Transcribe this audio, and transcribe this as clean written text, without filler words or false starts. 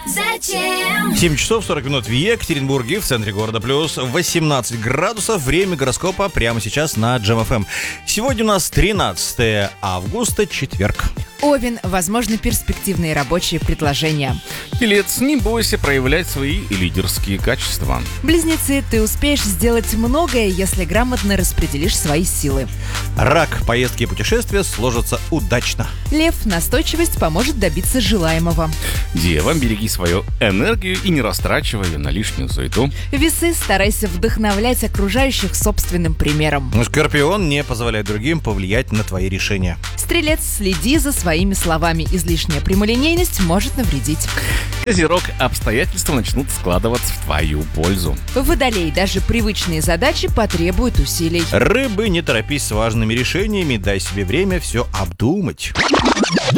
Зачем? 7 часов 40 минут в Екатеринбурге, в центре города, плюс 18 градусов. Время гороскопа прямо сейчас на Jam FM. Сегодня у нас 13 августа, четверг. Овен, возможны перспективные рабочие предложения. Телец, не бойся проявлять свои лидерские качества. Близнецы, ты успеешь сделать многое, если грамотно распределишь свои силы. Рак, поездки и путешествия сложатся удачно. Лев, настойчивость поможет добиться желаемого. Дева, береги свою энергию и не растрачивай ее на лишнюю суету. Весы, старайся вдохновлять окружающих собственным примером. Скорпион, не позволяй другим повлиять на твои решения. Стрелец, следи за своими словами. Излишняя прямолинейность может навредить. Козерог, обстоятельства начнут складываться в твою пользу. Водолей, даже привычные задачи потребуют усилий. Рыбы, не торопись с важными решениями, дай себе время все обдумать.